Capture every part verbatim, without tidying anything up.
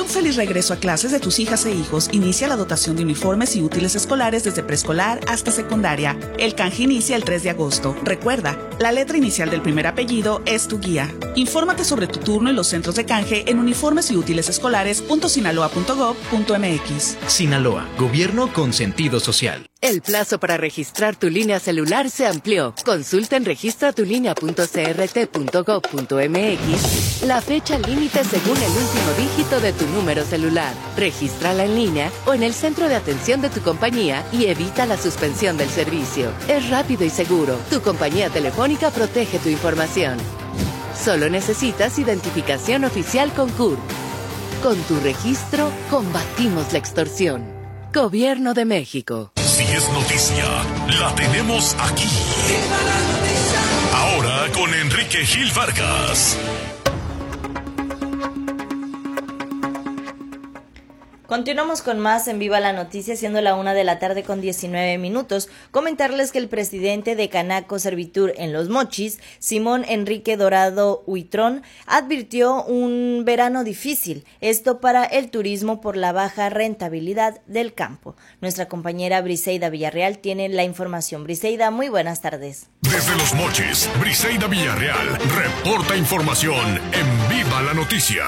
un feliz regreso a clases de tus hijas e hijos, inicia la dotación de uniformes y útiles escolares desde preescolar hasta secundaria. El canje inicia el tres de agosto. Recuerda, la letra inicial del primer apellido es tu guía. Infórmate sobre tu turno en los centros de canje en uniformes y útiles escolares punto sinaloa punto gob punto mx. Sinaloa, gobierno con sentido social. El plazo para registrar tu línea celular se amplió. Consulta en registra tu línea punto c r t punto gob punto mx la fecha límite según el último dígito de tu número celular. Regístrala en línea o en el centro de atención de tu compañía y evita la suspensión del servicio. Es rápido y seguro. Tu compañía telefónica protege tu información. Solo necesitas identificación oficial con C U R. Con tu registro, combatimos la extorsión. Gobierno de México. Si es noticia, la tenemos aquí. Ahora con Enrique Gil Vargas. Continuamos con más en Viva la Noticia, siendo la una de la tarde con diecinueve minutos. Comentarles que el presidente de Canaco Servitur en Los Mochis, Simón Enrique Dorado Huitrón, advirtió un verano difícil, esto para el turismo por la baja rentabilidad del campo. Nuestra compañera Briseida Villarreal tiene la información. Briseida, muy buenas tardes. Desde Los Mochis, Briseida Villarreal reporta información en Viva la Noticia.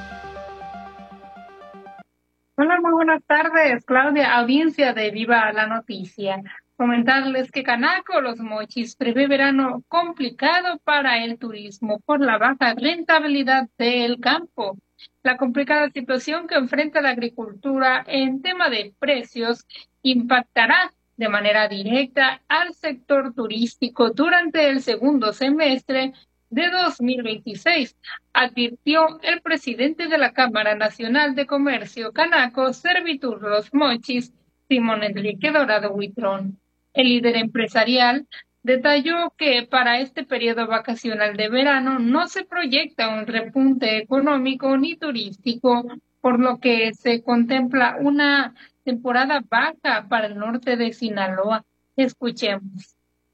Hola, muy buenas tardes, Claudia, audiencia de Viva la Noticia. Comentarles que Canaco, Los Mochis, prevé verano complicado para el turismo por la baja rentabilidad del campo. La complicada situación que enfrenta la agricultura en tema de precios impactará de manera directa al sector turístico durante el segundo semestre de dos mil veintiséis, advirtió el presidente de la Cámara Nacional de Comercio Canaco Servitur Los Mochis, Simón Enrique Dorado Huitrón. El líder empresarial detalló que para este periodo vacacional de verano no se proyecta un repunte económico ni turístico, por lo que se contempla una temporada baja para el norte de Sinaloa. Escuchemos.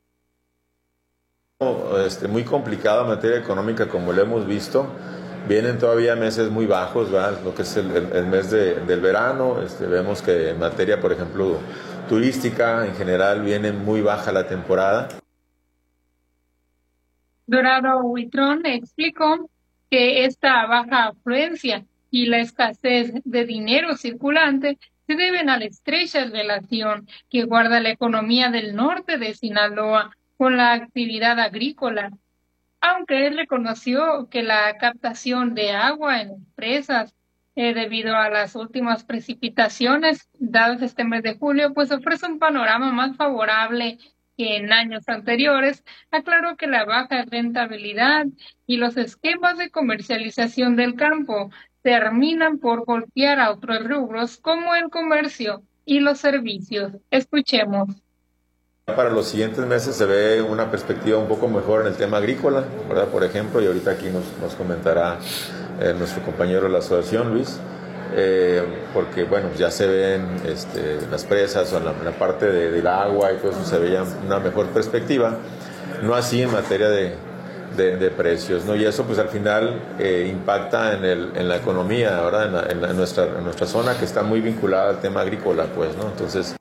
Este, muy complicado en materia económica, como lo hemos visto. Vienen todavía meses muy bajos, ¿verdad? Lo que es el, el, el mes de, del verano. Este, vemos que en materia, por ejemplo, turística, en general, viene muy baja la temporada. Dorado Huitrón explicó que esta baja afluencia y la escasez de dinero circulante se deben a la estrecha relación que guarda la economía del norte de Sinaloa con la actividad agrícola, aunque él reconoció que la captación de agua en presas, eh, debido a las últimas precipitaciones dadas este mes de julio, pues ofrece un panorama más favorable que en años anteriores. Aclaró que la baja rentabilidad y los esquemas de comercialización del campo terminan por golpear a otros rubros como el comercio y los servicios. Escuchemos. Para los siguientes meses se ve una perspectiva un poco mejor en el tema agrícola, ¿verdad? Por ejemplo, y ahorita aquí nos, nos comentará eh, nuestro compañero de la asociación, Luis, eh, porque bueno, ya se ven este, las presas o la, la parte de, del agua y todo eso, se veía una mejor perspectiva, no así en materia de, de, de precios, ¿no? Y eso pues al final eh, impacta en, el, en la economía, ¿verdad? En, la, en, la, en, nuestra, en nuestra zona, que está muy vinculada al tema agrícola, pues, ¿no? Entonces...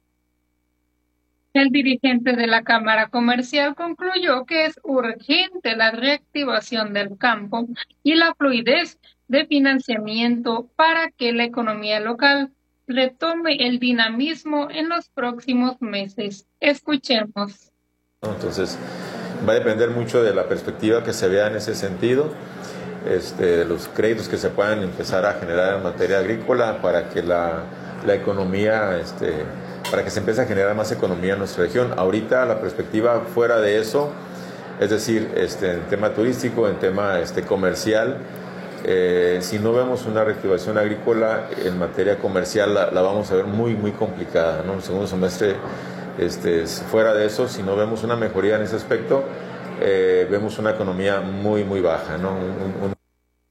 El dirigente de la Cámara Comercial concluyó que es urgente la reactivación del campo y la fluidez de financiamiento para que la economía local retome el dinamismo en los próximos meses. Escuchemos. Entonces, va a depender mucho de la perspectiva que se vea en ese sentido, este, de los créditos que se puedan empezar a generar en materia agrícola para que la, la economía... Este, para que se empiece a generar más economía en nuestra región. Ahorita la perspectiva fuera de eso, es decir, este, en tema turístico, en tema este, comercial, eh, si no vemos una reactivación agrícola en materia comercial, la, la vamos a ver muy, muy complicada, ¿no? El segundo semestre, este, fuera de eso, si no vemos una mejoría en ese aspecto, eh, vemos una economía muy, muy baja, ¿no? Un, un,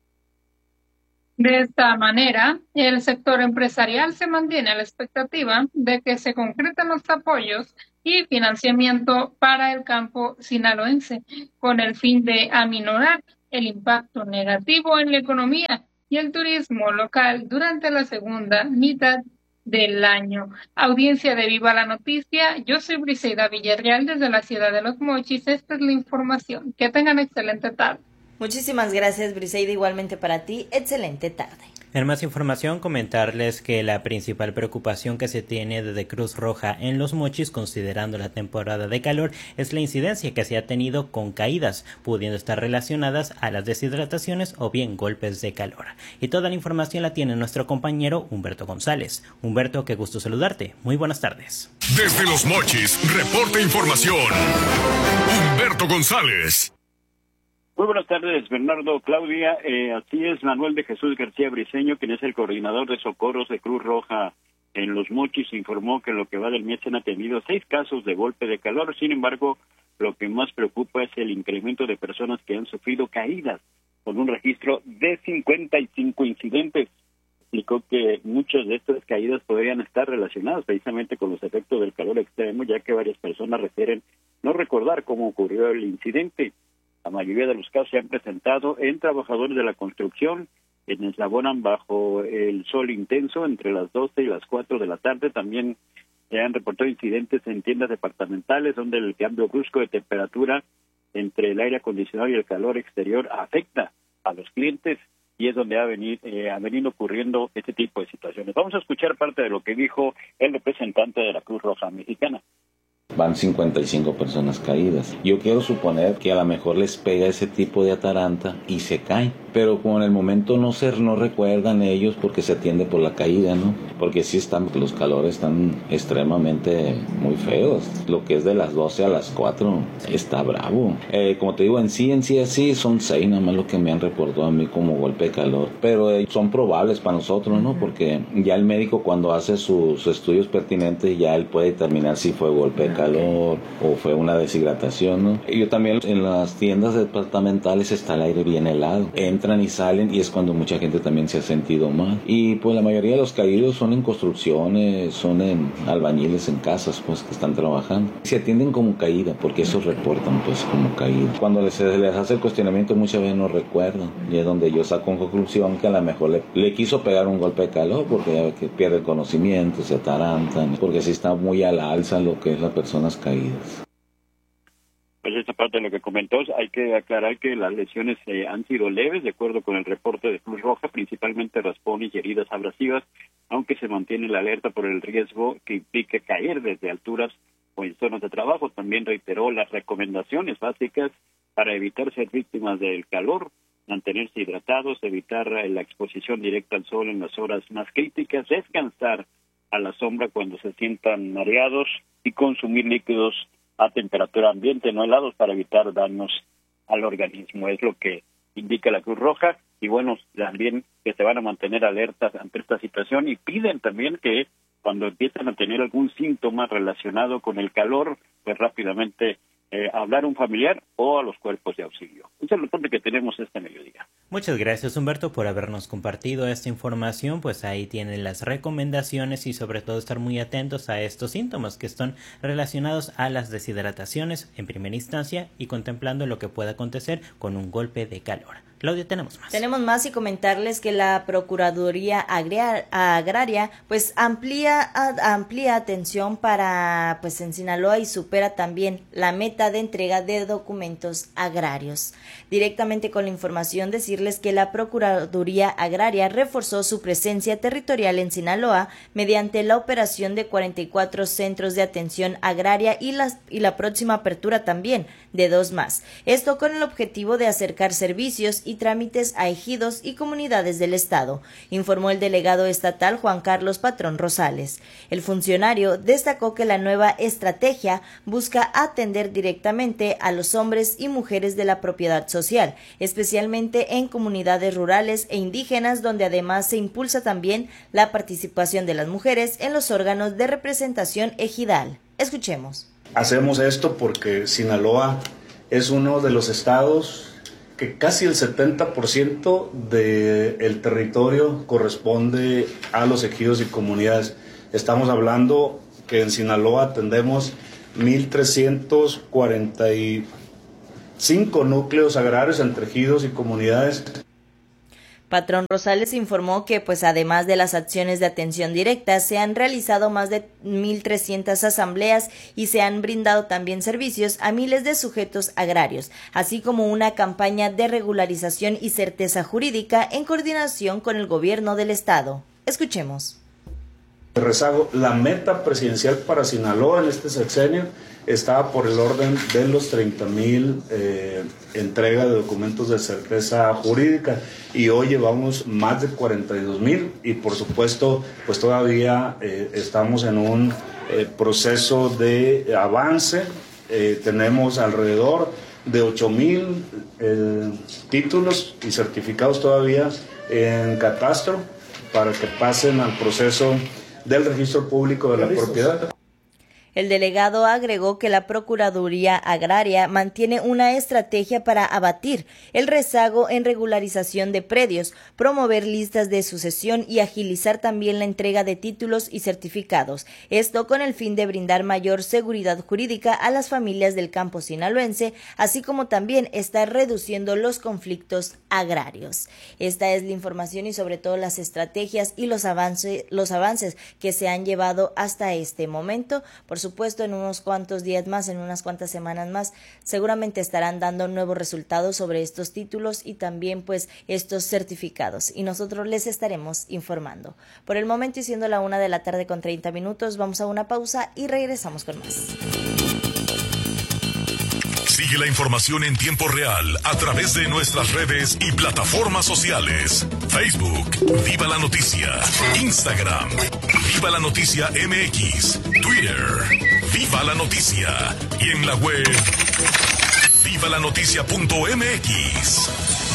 De esta manera, el sector empresarial se mantiene a la expectativa de que se concreten los apoyos y financiamiento para el campo sinaloense, con el fin de aminorar el impacto negativo en la economía y el turismo local durante la segunda mitad del año. Audiencia de Viva la Noticia, yo soy Briseida Villarreal desde la ciudad de Los Mochis. Esta es la información. Que tengan excelente tarde. Muchísimas gracias, Briseida, igualmente para ti. Excelente tarde. En más información, comentarles que la principal preocupación que se tiene desde Cruz Roja en Los Mochis, considerando la temporada de calor, es la incidencia que se ha tenido con caídas, pudiendo estar relacionadas a las deshidrataciones o bien golpes de calor. Y toda la información la tiene nuestro compañero Humberto González. Humberto, qué gusto saludarte. Muy buenas tardes. Desde Los Mochis, reporta información. Humberto González. Muy buenas tardes, Bernardo, Claudia. Eh, así es, Manuel de Jesús García Briceño, quien es el coordinador de socorros de Cruz Roja en Los Mochis, informó que en lo que va del mes se han atendido seis casos de golpe de calor. Sin embargo, lo que más preocupa es el incremento de personas que han sufrido caídas, con un registro de cincuenta y cinco incidentes. Explicó que muchas de estas caídas podrían estar relacionadas precisamente con los efectos del calor extremo, ya que varias personas refieren no recordar cómo ocurrió el incidente. La mayoría de los casos se han presentado en trabajadores de la construcción, quienes laboran bajo el sol intenso entre las doce y las cuatro de la tarde. También se han reportado incidentes en tiendas departamentales, donde el cambio brusco de temperatura entre el aire acondicionado y el calor exterior afecta a los clientes, y es donde ha venido, eh, ha venido ocurriendo este tipo de situaciones. Vamos a escuchar parte de lo que dijo el representante de la Cruz Roja Mexicana. Van cincuenta y cinco personas caídas. Yo quiero suponer que a lo mejor les pega ese tipo de ataranta y se caen, pero como en el momento no se no recuerdan ellos porque se atiende por la caída, ¿no? Porque sí están, los calores están extremadamente muy feos. Lo que es de las doce a las cuatro está bravo. Eh, como te digo, en sí, en sí, así son seis nada más lo que me han reportado a mí como golpe de calor, pero eh, son probables para nosotros, ¿no? Porque ya el médico cuando hace sus estudios pertinentes ya él puede determinar si fue golpe de calor o fue una deshidratación, ¿no? Y yo también en las tiendas departamentales está el aire bien helado, entran y salen y es cuando mucha gente también se ha sentido mal. Y pues la mayoría de los caídos son en construcciones, son en albañiles, en casas pues que están trabajando. Se atienden como caída porque esos reportan pues como caída. Cuando les, se les hace el cuestionamiento muchas veces no recuerdan, y es donde yo saco en conclusión que a lo mejor le, le quiso pegar un golpe de calor porque ya ve que pierde conocimiento, se atarantan, porque si está muy al alza lo que es la persona caídas. Pues esta parte de lo que comentó, hay que aclarar que las lesiones eh, han sido leves, de acuerdo con el reporte de Cruz Roja, principalmente raspones y heridas abrasivas, aunque se mantiene la alerta por el riesgo que implica caer desde alturas o en zonas de trabajo. También reiteró las recomendaciones básicas para evitar ser víctimas del calor, mantenerse hidratados, evitar la exposición directa al sol en las horas más críticas, descansar a la sombra cuando se sientan mareados y consumir líquidos a temperatura ambiente, no helados, para evitar daños al organismo. Es lo que indica la Cruz Roja, y bueno, también que se van a mantener alertas ante esta situación, y piden también que cuando empiezan a tener algún síntoma relacionado con el calor, pues rápidamente eh, hablar a un familiar o a los cuerpos de auxilio. Ese es el reporte que tenemos este mediodía. Muchas gracias, Humberto, por habernos compartido esta información. Pues ahí tienen las recomendaciones y sobre todo estar muy atentos a estos síntomas que están relacionados a las deshidrataciones en primera instancia y contemplando lo que pueda acontecer con un golpe de calor. Claudia, tenemos más. Tenemos más y comentarles que la Procuraduría Agraria pues amplía amplía atención para pues en Sinaloa y supera también la meta de entrega de documentos agrarios. Directamente con la información, decirles que la Procuraduría Agraria reforzó su presencia territorial en Sinaloa mediante la operación de cuarenta y cuatro centros de atención agraria y, las, y la próxima apertura también de dos más. Esto con el objetivo de acercar servicios y trámites a ejidos y comunidades del estado, informó el delegado estatal Juan Carlos Patrón Rosales. El funcionario destacó que la nueva estrategia busca atender directamente a los hombres y mujeres de la propiedad social, especialmente en comunidades rurales e indígenas, donde además se impulsa también la participación de las mujeres en los órganos de representación ejidal. Escuchemos. Hacemos esto porque Sinaloa es uno de los estados que casi el setenta por ciento del territorio corresponde a los ejidos y comunidades. Estamos hablando que en Sinaloa atendemos mil trescientos cuarenta y cinco núcleos agrarios entre ejidos y comunidades. Patrón Rosales informó que, pues, además de las acciones de atención directa, se han realizado más de mil trescientas asambleas y se han brindado también servicios a miles de sujetos agrarios, así como una campaña de regularización y certeza jurídica en coordinación con el gobierno del estado. Escuchemos. Rezago, la meta presidencial para Sinaloa en este sexenio estaba por el orden de los treinta mil eh, entrega de documentos de certeza jurídica y hoy llevamos más de cuarenta y dos mil y por supuesto pues todavía eh, estamos en un eh, proceso de avance. Eh, tenemos alrededor de ocho mil eh, títulos y certificados todavía en catastro para que pasen al proceso del registro público de la propiedad. El delegado agregó que la Procuraduría Agraria mantiene una estrategia para abatir el rezago en regularización de predios, promover listas de sucesión y agilizar también la entrega de títulos y certificados. Esto con el fin de brindar mayor seguridad jurídica a las familias del campo sinaloense, así como también estar reduciendo los conflictos agrarios. Esta es la información y sobre todo las estrategias y los avances, los avances que se han llevado hasta este momento. Por supuesto, en unos cuantos días más, en unas cuantas semanas más, seguramente estarán dando nuevos resultados sobre estos títulos y también pues estos certificados y nosotros les estaremos informando. Por el momento y siendo la una de la tarde con treinta minutos, vamos a una pausa y regresamos con más. Sigue la información en tiempo real a través de nuestras redes y plataformas sociales. Facebook, Viva la Noticia. Instagram, Viva la Noticia M X. Twitter, Viva la Noticia. Y en la web, viva la noticia punto m x.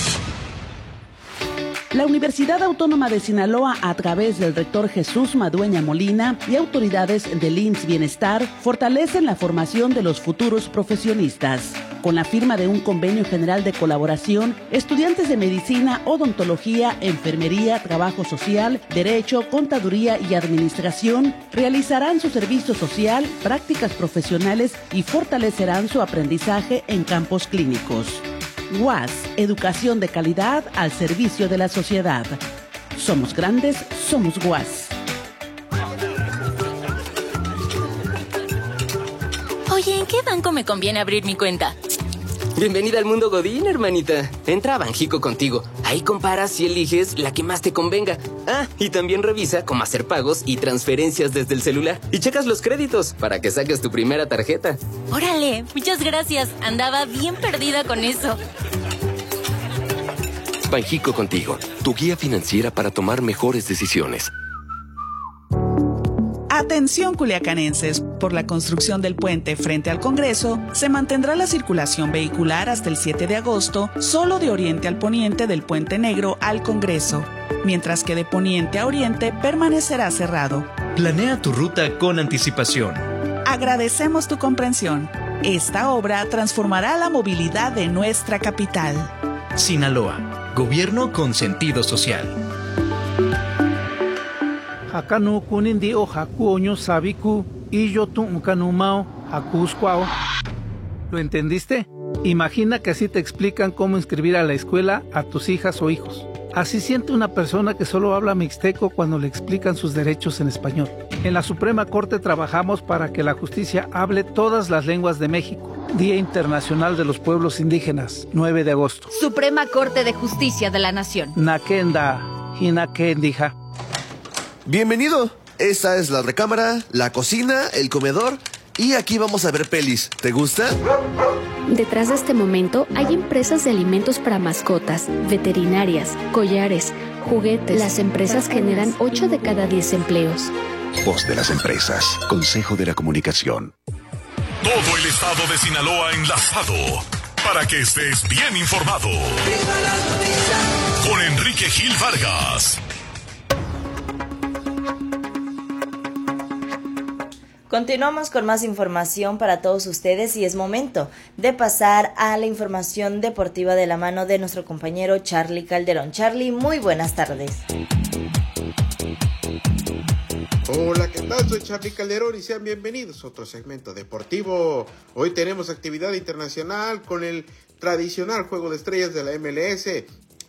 La Universidad Autónoma de Sinaloa, a través del rector Jesús Madueña Molina y autoridades del I M S S Bienestar, fortalecen la formación de los futuros profesionistas. Con la firma de un convenio general de colaboración, estudiantes de medicina, odontología, enfermería, trabajo social, derecho, contaduría y administración realizarán su servicio social, prácticas profesionales y fortalecerán su aprendizaje en campos clínicos. U A S, educación de calidad al servicio de la sociedad. Somos grandes, somos U A S. Oye, ¿en qué banco me conviene abrir mi cuenta? Bienvenida al mundo Godín, hermanita. Entra a Banjico contigo. Ahí comparas y eliges la que más te convenga. Ah, y también revisa cómo hacer pagos y transferencias desde el celular. Y checas los créditos para que saques tu primera tarjeta. Órale, muchas gracias. Andaba bien perdida con eso. Banjico contigo, tu guía financiera para tomar mejores decisiones. Atención culiacanenses, por la construcción del puente frente al Congreso, se mantendrá la circulación vehicular hasta el siete de agosto, solo de oriente al poniente del Puente Negro al Congreso, mientras que de poniente a oriente permanecerá cerrado. Planea tu ruta con anticipación. Agradecemos tu comprensión. Esta obra transformará la movilidad de nuestra capital. Sinaloa, gobierno con sentido social. Hakanu kunindi o hakuoño sabiku y yo tu unkanumao hakuscuao. ¿Lo entendiste? Imagina que así te explican cómo inscribir a la escuela a tus hijas o hijos. Así siente una persona que solo habla mixteco cuando le explican sus derechos en español. En la Suprema Corte trabajamos para que la justicia hable todas las lenguas de México. Día Internacional de los Pueblos Indígenas, nueve de agosto. Suprema Corte de Justicia de la Nación. Nakenda, hinakendija. Bienvenido. Esta es la recámara, la cocina, el comedor y aquí vamos a ver pelis. ¿Te gusta? Detrás de este momento hay empresas de alimentos para mascotas, veterinarias, collares, juguetes. Las empresas generan ocho de cada diez empleos. Voz de las empresas. Consejo de la Comunicación. Todo el estado de Sinaloa enlazado para que estés bien informado. Con Enrique Gil Vargas. Continuamos con más información para todos ustedes y es momento de pasar a la información deportiva de la mano de nuestro compañero Charlie Calderón. Charlie, muy buenas tardes. Hola, ¿qué tal? Soy Charlie Calderón y sean bienvenidos a otro segmento deportivo. Hoy tenemos actividad internacional con el tradicional Juego de Estrellas de la M L S.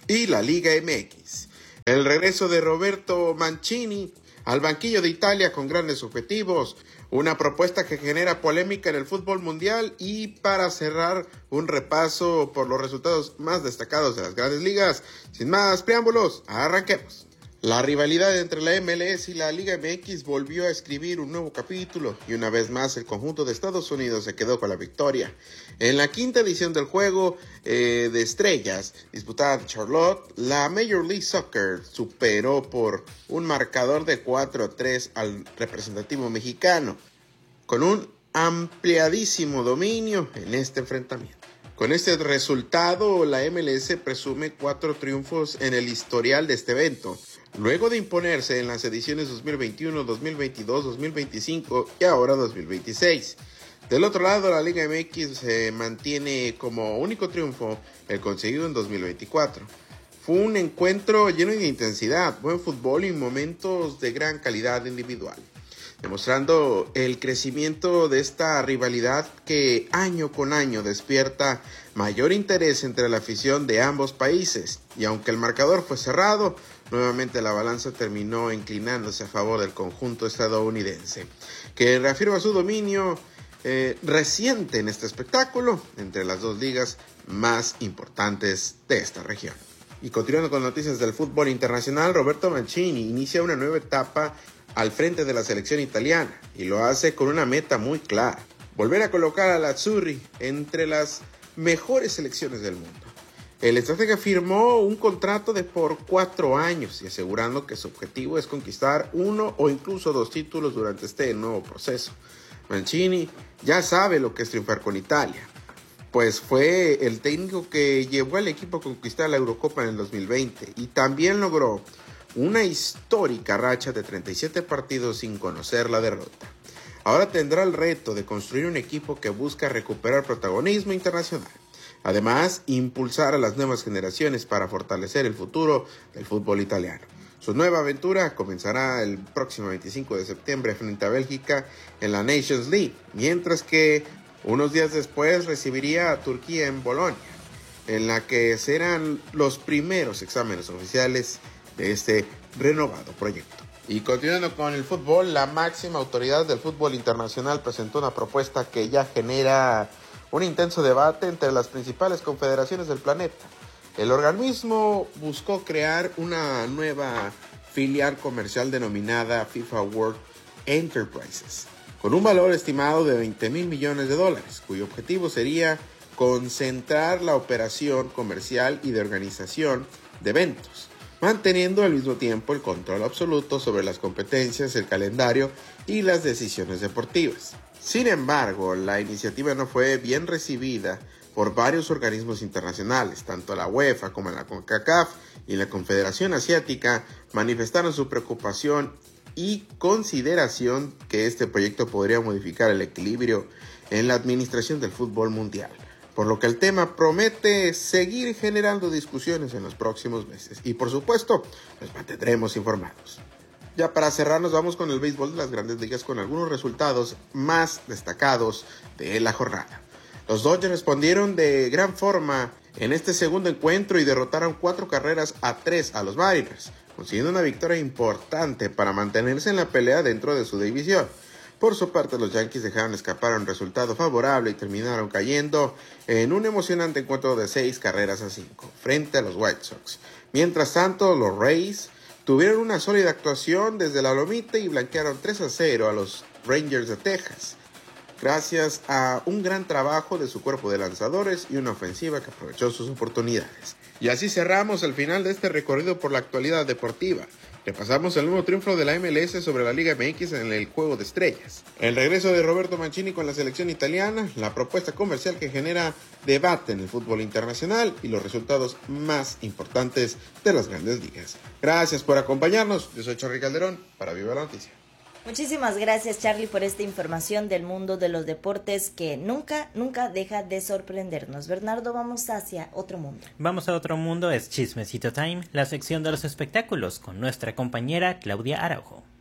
y la Liga M X. El regreso de Roberto Mancini al banquillo de Italia con grandes objetivos, una propuesta que genera polémica en el fútbol mundial y para cerrar un repaso por los resultados más destacados de las grandes ligas. Sin más preámbulos, arranquemos. La rivalidad entre la M L S y la Liga M X volvió a escribir un nuevo capítulo y una vez más el conjunto de Estados Unidos se quedó con la victoria. En la quinta edición del juego eh, de estrellas disputada en Charlotte, la Major League Soccer superó por un marcador de cuatro a tres al representativo mexicano, con un ampliadísimo dominio en este enfrentamiento. Con este resultado, la M L S presume cuatro triunfos en el historial de este evento, luego de imponerse en las ediciones dos mil veintiuno, dos mil veintidós, dos mil veinticinco y ahora dos mil veintiséis. Del otro lado, la Liga M X se eh, mantiene como único triunfo el conseguido en dos mil veinticuatro. Fue un encuentro lleno de intensidad, buen fútbol y momentos de gran calidad individual, demostrando el crecimiento de esta rivalidad que año con año despierta mayor interés entre la afición de ambos países. Y aunque el marcador fue cerrado, nuevamente la balanza terminó inclinándose a favor del conjunto estadounidense, que reafirma su dominio eh, reciente en este espectáculo entre las dos ligas más importantes de esta región. Y continuando con noticias del fútbol internacional, Roberto Mancini inicia una nueva etapa al frente de la selección italiana y lo hace con una meta muy clara: volver a colocar a la Azzurri entre las mejores selecciones del mundo. El estratega firmó un contrato de por cuatro años y asegurando que su objetivo es conquistar uno o incluso dos títulos durante este nuevo proceso. Mancini ya sabe lo que es triunfar con Italia, pues fue el técnico que llevó al equipo a conquistar la Eurocopa en el dos mil veinte y también logró una histórica racha de treinta y siete partidos sin conocer la derrota. Ahora tendrá el reto de construir un equipo que busca recuperar protagonismo internacional. Además, impulsar a las nuevas generaciones para fortalecer el futuro del fútbol italiano. Su nueva aventura comenzará el próximo veinticinco de septiembre frente a Bélgica en la Nations League, mientras que unos días después recibiría a Turquía en Bolonia, en la que serán los primeros exámenes oficiales de este renovado proyecto. Y continuando con el fútbol, la máxima autoridad del fútbol internacional presentó una propuesta que ya genera un intenso debate entre las principales confederaciones del planeta. El organismo buscó crear una nueva filial comercial denominada FIFA World Enterprises, con un valor estimado de veinte mil millones de dólares, cuyo objetivo sería concentrar la operación comercial y de organización de eventos, manteniendo al mismo tiempo el control absoluto sobre las competencias, el calendario y las decisiones deportivas. Sin embargo, la iniciativa no fue bien recibida por varios organismos internacionales. Tanto la UEFA como la CONCACAF y la Confederación Asiática manifestaron su preocupación y consideración que este proyecto podría modificar el equilibrio en la administración del fútbol mundial, por lo que el tema promete seguir generando discusiones en los próximos meses y por supuesto los mantendremos informados. Ya para cerrar nos vamos con el béisbol de las grandes ligas con algunos resultados más destacados de la jornada. Los Dodgers respondieron de gran forma en este segundo encuentro y derrotaron cuatro carreras a tres a los Mariners, consiguiendo una victoria importante para mantenerse en la pelea dentro de su división. Por su parte, los Yankees dejaron escapar un resultado favorable y terminaron cayendo en un emocionante encuentro de seis carreras a cinco frente a los White Sox. Mientras tanto, los Rays tuvieron una sólida actuación desde la lomita y blanquearon tres a cero a los Rangers de Texas, gracias a un gran trabajo de su cuerpo de lanzadores y una ofensiva que aprovechó sus oportunidades. Y así cerramos el final de este recorrido por la actualidad deportiva. Repasamos el nuevo triunfo de la M L S sobre la Liga M X en el Juego de Estrellas, el regreso de Roberto Mancini con la selección italiana, la propuesta comercial que genera debate en el fútbol internacional y los resultados más importantes de las grandes ligas. Gracias por acompañarnos. Yo soy Charly Calderón para Viva la Noticia. Muchísimas gracias, Charly, por esta información del mundo de los deportes que nunca, nunca deja de sorprendernos. Bernardo, vamos hacia otro mundo. Vamos a otro mundo, es Chismecito Time, la sección de los espectáculos con nuestra compañera Claudia Araujo.